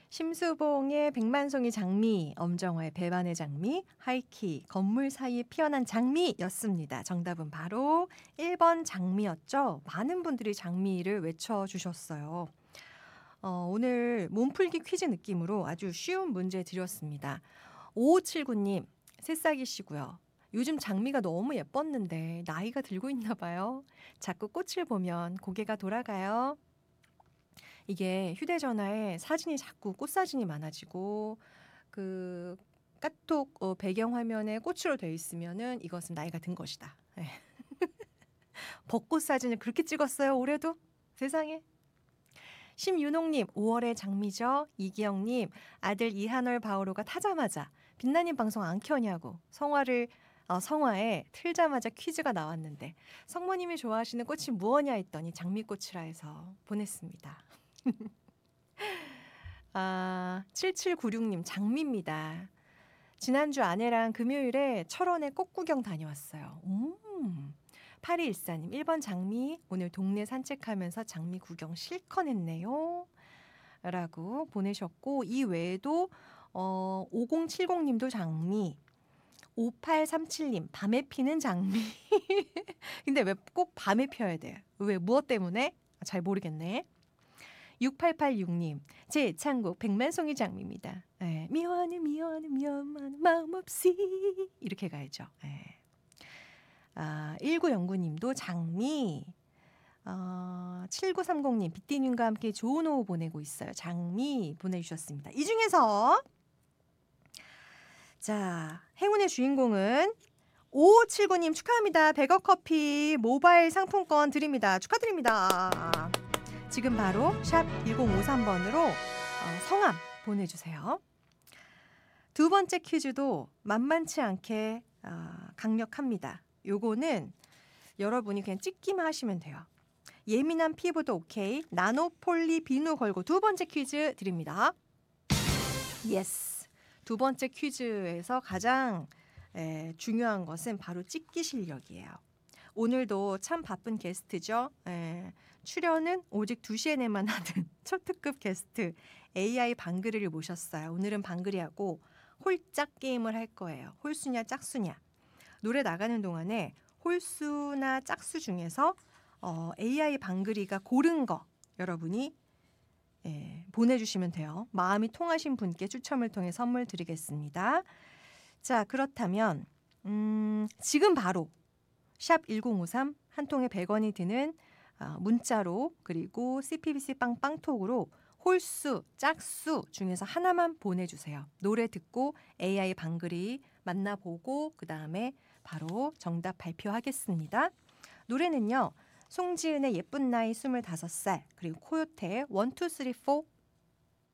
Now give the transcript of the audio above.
심수봉의 백만송이 장미, 엄정화의 배반의 장미, 하이키 건물 사이에 피어난 장미였습니다. 정답은 바로 1번 장미였죠. 많은 분들이 장미를 외쳐주셨어요. 오늘 몸풀기 퀴즈 느낌으로 아주 쉬운 문제 드렸습니다. 5579님, 새싹이시고요. 요즘 장미가 너무 예뻤는데 나이가 들고 있나 봐요. 자꾸 꽃을 보면 고개가 돌아가요. 이게 휴대전화에 사진이 자꾸 꽃사진이 많아지고 그 카톡 배경화면에 꽃으로 돼 있으면은 이것은 나이가 든 것이다. 네. 벚꽃 사진을 그렇게 찍었어요, 올해도? 세상에. 심윤홍님, 5월의 장미죠. 이기영님, 아들 이한월 바오로가 타자마자 빛나님 방송 안 켜냐고 성화에 틀자마자 퀴즈가 나왔는데 성모님이 좋아하시는 꽃이 무엇냐 했더니 장미꽃이라 해서 보냈습니다. 7796님, 장미입니다. 지난주 아내랑 금요일에 철원에 꽃구경 다녀왔어요. 8214님, 1번 장미, 오늘 동네 산책하면서 장미 구경 실컷 했네요. 라고 보내셨고, 이 외에도 5070님도 장미, 5837님, 밤에 피는 장미. 근데 왜 꼭 밤에 펴야 돼요? 왜, 무엇 때문에? 잘 모르겠네. 6886님, 제 애창곡 백만송이 장미입니다. 예, 미워하는 마음 없이 이렇게 가야죠. 예. 1909님도 장미. 7930님, 빗디님과 함께 좋은 오후 보내고 있어요. 장미 보내주셨습니다. 이 중에서 자, 행운의 주인공은 5579님 축하합니다. 100억 커피 모바일 상품권 드립니다. 축하드립니다. 지금 바로 샵 1053번으로 성함 보내주세요. 두 번째 퀴즈도 만만치 않게 강력합니다. 요거는 여러분이 그냥 찍기만 하시면 돼요. 예민한 피부도 오케이. 나노폴리 비누 걸고 두 번째 퀴즈 드립니다. 예스. 두 번째 퀴즈에서 가장 중요한 것은 바로 찍기 실력이에요. 오늘도 참 바쁜 게스트죠. 출연은 오직 2시에 내만 하는 초특급 게스트 AI 방글이를 모셨어요. 오늘은 방글이하고 홀짝 게임을 할 거예요. 홀수냐 짝수냐. 노래 나가는 동안에 홀수나 짝수 중에서 AI 방글이가 고른 거 여러분이 보내주시면 돼요. 마음이 통하신 분께 추첨을 통해 선물 드리겠습니다. 자, 그렇다면 지금 바로 샵 1053 한 통에 100원이 드는 문자로 그리고 CPBC 빵빵톡으로 홀수, 짝수 중에서 하나만 보내주세요. 노래 듣고 AI 방글이 만나보고 그 다음에 바로 정답 발표하겠습니다. 노래는요. 송지은의 예쁜 나이 25살 그리고 코요태의 1, 2, 3, 4